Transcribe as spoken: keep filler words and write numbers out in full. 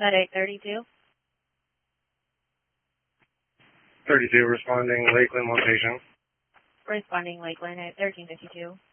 At eight thirty-two. thirty-two, responding Lakeland, one patient. Responding Lakeland at thirteen fifty-two.